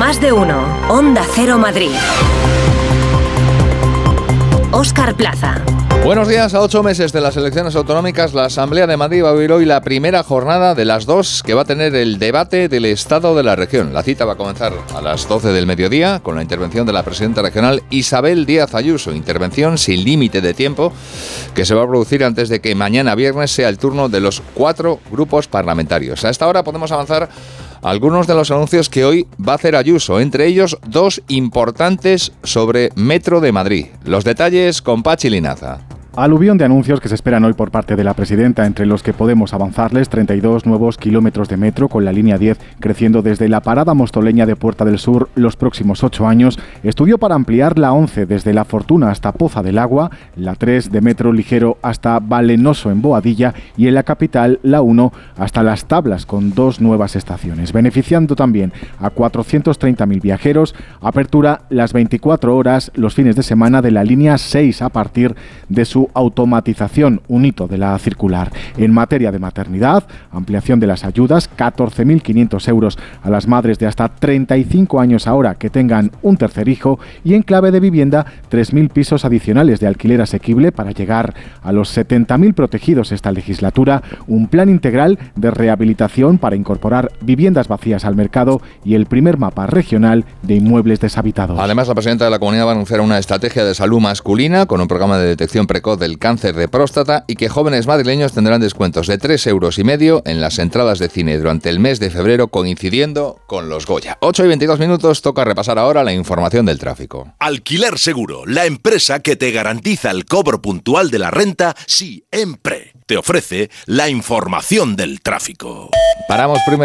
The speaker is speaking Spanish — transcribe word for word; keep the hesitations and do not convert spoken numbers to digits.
Más de uno. Onda Cero Madrid. Óscar Plaza. Buenos días. A ocho meses de las elecciones autonómicas, la Asamblea de Madrid va a vivir hoy la primera jornada de las dos que va a tener el debate del estado de la región. La cita va a comenzar a las doce del mediodía con la intervención de la presidenta regional Isabel Díaz Ayuso. Intervención sin límite de tiempo que se va a producir antes de que mañana viernes sea el turno de los cuatro grupos parlamentarios. A esta hora podemos avanzar algunos de los anuncios que hoy va a hacer Ayuso, entre ellos dos importantes sobre Metro de Madrid. Los detalles con Pachi Linaza. Aluvión de anuncios que se esperan hoy por parte de la presidenta, entre los que podemos avanzarles treinta y dos nuevos kilómetros de metro con la línea diez creciendo desde la parada mostoleña de Puerta del Sur los próximos ocho años, estudio para ampliar la once desde La Fortuna hasta Poza del Agua, la tres de metro ligero hasta Valenoso en Boadilla y en la capital la uno hasta Las Tablas con dos nuevas estaciones, beneficiando también a cuatrocientos treinta mil viajeros. Apertura las veinticuatro horas los fines de semana de la línea seis a partir de su automatización, un hito de la circular. En materia de maternidad, ampliación de las ayudas, catorce mil quinientos euros a las madres de hasta treinta y cinco años ahora que tengan un tercer hijo, y en clave de vivienda, tres mil pisos adicionales de alquiler asequible para llegar a los setenta mil protegidos esta legislatura, un plan integral de rehabilitación para incorporar viviendas vacías al mercado y el primer mapa regional de inmuebles deshabitados. Además, la presidenta de la comunidad va a anunciar una estrategia de salud masculina con un programa de detección precoz del cáncer de próstata y que jóvenes madrileños tendrán descuentos de tres euros y medio en las entradas de cine durante el mes de febrero, coincidiendo con los Goya. ocho y veintidós minutos, toca repasar ahora la información del tráfico. Alquiler Seguro, la empresa que te garantiza el cobro puntual de la renta siempre te ofrece la información del tráfico. Paramos primero.